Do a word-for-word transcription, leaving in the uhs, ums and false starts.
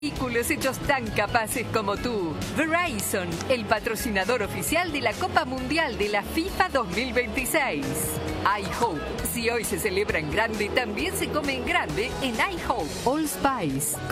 Vehículos hechos tan capaces como tú. Verizon, el patrocinador oficial de la Copa Mundial de la FIFA dos mil veintiséis. iHope, si hoy se celebra en grande, también se come en grande en iHope All Spice.